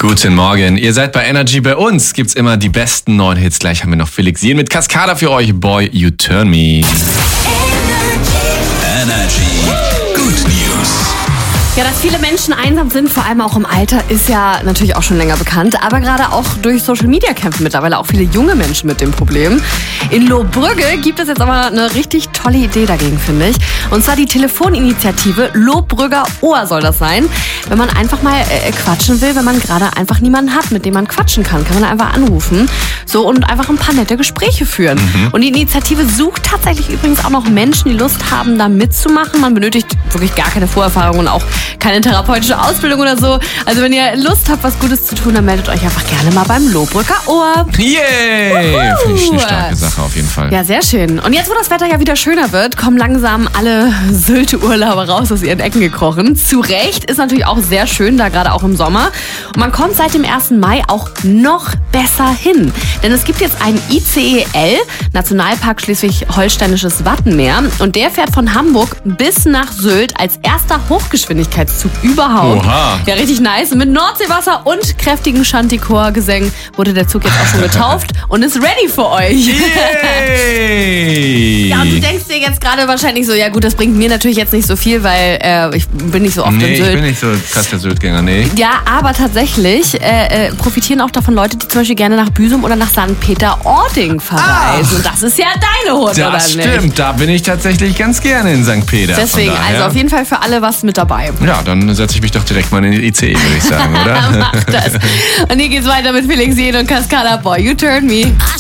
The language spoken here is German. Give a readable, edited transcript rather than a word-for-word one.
Guten Morgen, ihr seid bei Energy. Bei uns gibt's immer die besten neuen Hits. Gleich haben wir noch Felix Jähn mit Cascada für euch. Boy, You Turn Me. Energy. Good News. Ja, dass viele Menschen einsam sind, vor allem auch im Alter, ist ja natürlich auch schon länger bekannt. Aber gerade auch durch Social Media kämpfen mittlerweile auch viele junge Menschen mit dem Problem. In Lohbrügge gibt es jetzt aber eine richtig tolle Idee dagegen, finde ich. Und zwar die Telefoninitiative Lohbrügger Ohr soll das sein. Wenn man einfach mal quatschen will, wenn man gerade einfach niemanden hat, mit dem man quatschen kann man einfach anrufen. So, und einfach ein paar nette Gespräche führen. Und die Initiative sucht tatsächlich übrigens auch noch Menschen, die Lust haben, da mitzumachen. Man benötigt wirklich gar keine Vorerfahrung und auch keine therapeutische Ausbildung oder so. Also wenn ihr Lust habt, was Gutes zu tun, dann meldet euch einfach gerne mal beim Lohbrügger Ohr. Yay! Finde ich eine starke Sache auf jeden Fall. Ja, sehr schön. Und jetzt, wo das Wetter ja wieder schöner wird, kommen langsam alle Sylte-Urlauber raus aus ihren Ecken gekrochen. Zu Recht, ist natürlich auch sehr schön, da gerade auch im Sommer. Und man kommt seit dem 1. Mai auch noch besser hin. Denn es gibt jetzt einen ICEL, Nationalpark Schleswig-Holsteinisches Wattenmeer. Und der fährt von Hamburg bis nach Sylt als erster Hochgeschwindigkeitszug überhaupt. Oha. Ja, richtig nice. Mit Nordseewasser und kräftigen Chanticleer-Gesängen wurde der Zug jetzt auch schon getauft und ist ready für euch. Yay! Ja, und du denkst dir jetzt gerade wahrscheinlich so, ja gut, das bringt mir natürlich jetzt nicht so viel, weil ich bin nicht so oft in Nee, Sylt. ich bin nicht so krass der Syltgänger, nee. Ja, aber tatsächlich profitieren auch davon Leute, die zum Beispiel gerne nach Büsum oder nach St. Peter-Ording verreisen. Und das ist ja deine Hut, oder Das nicht? stimmt, da bin ich tatsächlich ganz gerne in St. Peter. Deswegen, Von daher. also auf jeden Fall für alle was mit dabei. Ja, dann setze ich mich doch direkt mal in den ICE, würde ich sagen, oder? Mach das. Und hier geht's weiter mit Felix Jähn und Cascada Boy, You Turn Me.